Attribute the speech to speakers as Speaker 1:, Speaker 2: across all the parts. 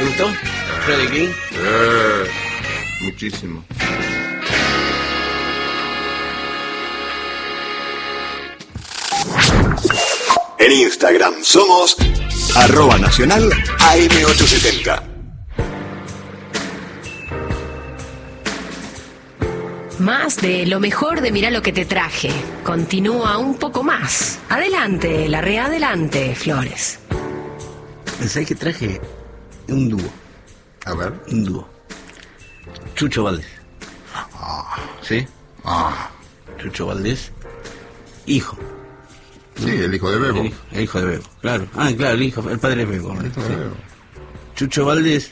Speaker 1: ¿Te gustó? Freddie King.
Speaker 2: Muchísimo.
Speaker 3: En Instagram somos @nacional AM870.
Speaker 4: Más de lo mejor de Mirá lo que te traje. Continúa un poco más. Adelante, adelante, Flores.
Speaker 1: ¿Sabés que traje un dúo?
Speaker 2: A ver.
Speaker 1: Un dúo. Chucho Valdés. ¿Sí? Chucho Valdés, hijo.
Speaker 2: Sí, el hijo de Bebo.
Speaker 1: El hijo de Bebo, claro. Claro, el padre de Bebo.
Speaker 2: El hijo de Bebo.
Speaker 1: Chucho Valdés,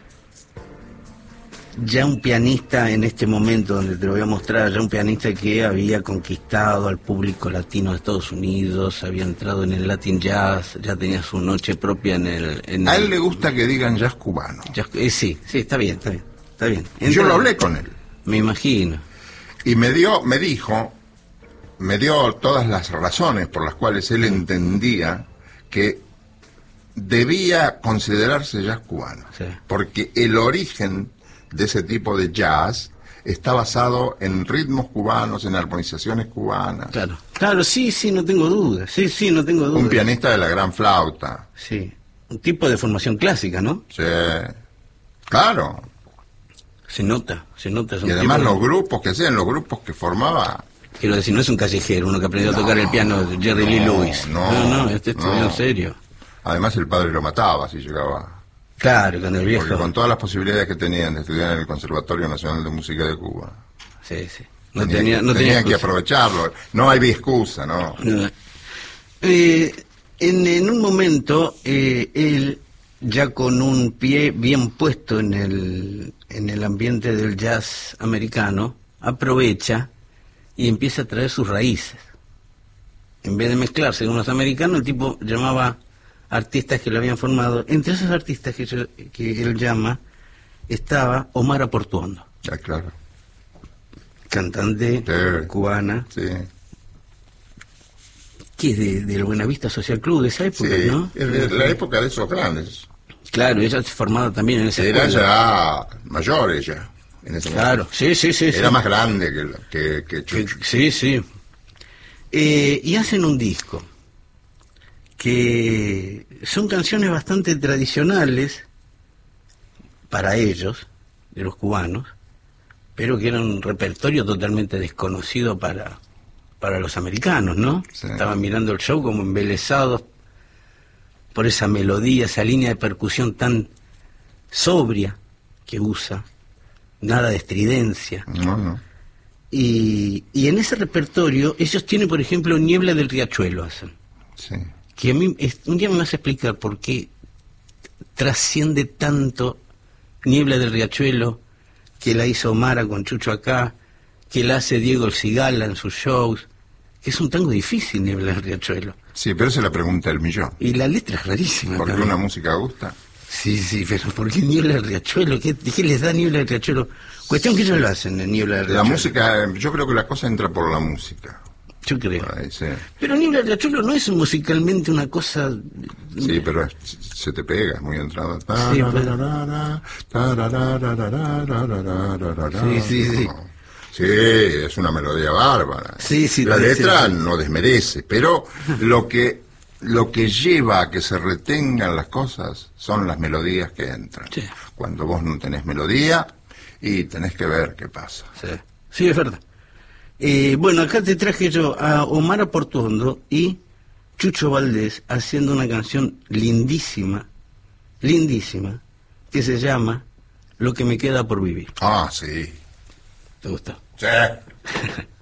Speaker 1: ya un pianista en este momento donde te lo voy a mostrar, ya un pianista que había conquistado al público latino de Estados Unidos, había entrado en el Latin Jazz, ya tenía su noche propia en el...
Speaker 2: A él le gusta que digan jazz cubano.
Speaker 1: Sí, está bien.
Speaker 2: Y yo lo hablé con él.
Speaker 1: Me imagino.
Speaker 2: Y me dio todas las razones por las cuales él entendía que debía considerarse jazz cubano.
Speaker 1: Sí.
Speaker 2: Porque el origen de ese tipo de jazz está basado en ritmos cubanos, en armonizaciones cubanas.
Speaker 1: Claro, sí, no tengo duda. Sí, no tengo duda.
Speaker 2: Un pianista de la gran flauta.
Speaker 1: Sí, un tipo de formación clásica, ¿no?
Speaker 2: Sí, claro.
Speaker 1: Se nota.
Speaker 2: Y además los grupos que formaba...
Speaker 1: Quiero decir, no es un callejero, uno que aprendió a tocar el piano de Jerry Lee Lewis. No, estudió en serio.
Speaker 2: Además el padre lo mataba si llegaba...
Speaker 1: Claro, con el viejo.
Speaker 2: Porque con todas las posibilidades que tenían de estudiar en el Conservatorio Nacional de Música de Cuba.
Speaker 1: Sí.
Speaker 2: Tenían que aprovecharlo. No hay excusa, ¿no?
Speaker 1: En un momento, él, ya con un pie bien puesto en el ambiente del jazz americano, aprovecha y empieza a traer sus raíces. En vez de mezclarse con los americanos, el tipo llamaba artistas que lo habían formado. Entre esos artistas que él llama estaba Omar Aportuondo.
Speaker 2: Ya, claro.
Speaker 1: Cantante cubana.
Speaker 2: Sí.
Speaker 1: Que es del Buenavista Social Club de esa época,
Speaker 2: sí,
Speaker 1: ¿no?
Speaker 2: Es de la época de esos grandes.
Speaker 1: Claro, ella se formaba también en esa
Speaker 2: Era
Speaker 1: escuela.
Speaker 2: ya mayor ella, en ese
Speaker 1: Claro,
Speaker 2: momento.
Speaker 1: sí.
Speaker 2: Era más grande que Chucho.
Speaker 1: Sí. Y hacen un disco que son canciones bastante tradicionales para ellos, de los cubanos, pero que era un repertorio totalmente desconocido para los americanos, ¿no?
Speaker 2: Sí.
Speaker 1: Estaban mirando el show como embelesados por esa melodía, esa línea de percusión tan sobria que usa, nada de estridencia.
Speaker 2: No.
Speaker 1: Y en ese repertorio ellos tienen, por ejemplo, Niebla del Riachuelo, hacen.
Speaker 2: Sí.
Speaker 1: Que a mí un día me vas a explicar por qué trasciende tanto Niebla del Riachuelo, que la hizo Omara con Chucho acá, que la hace Diego El Cigala en sus shows, que es un tango difícil, Niebla del Riachuelo.
Speaker 2: Sí, pero se la pregunta el millón.
Speaker 1: Y la letra es rarísima.
Speaker 2: ¿Por qué
Speaker 1: también.
Speaker 2: una música gusta?
Speaker 1: Sí, pero ¿por qué Niebla del Riachuelo? ¿Qué les da Niebla del Riachuelo? Cuestión que ellos lo hacen en Niebla del Riachuelo.
Speaker 2: La música, yo creo que la cosa entra por la música.
Speaker 1: Yo creo.
Speaker 2: Ahí, sí.
Speaker 1: Pero Niebla del Riachuelo no es musicalmente una cosa...
Speaker 2: Sí, pero se te pega, es muy entrada.
Speaker 1: Sí.
Speaker 2: Sí, es una melodía bárbara.
Speaker 1: Sí,
Speaker 2: la letra no desmerece, pero lo que lleva a que se retengan las cosas son las melodías que entran.
Speaker 1: Sí.
Speaker 2: Cuando vos no tenés melodía, y tenés que ver qué pasa.
Speaker 1: Sí, es verdad. Bueno, acá te traje yo a Omar Aportuondo y Chucho Valdés haciendo una canción lindísima, que se llama Lo que me queda por vivir.
Speaker 2: Ah, sí.
Speaker 1: ¿Te gusta?
Speaker 2: Sí.